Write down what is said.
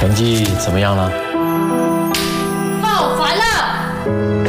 成绩怎么样了？ 爆烦了！